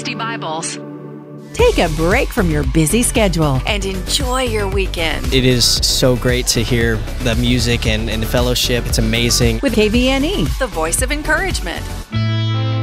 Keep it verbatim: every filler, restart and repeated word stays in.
sixty Bibles. Take a break from your busy schedule And enjoy your weekend. It is so great to hear the music and, and the fellowship. It's amazing. with K V N E. The voice of encouragement.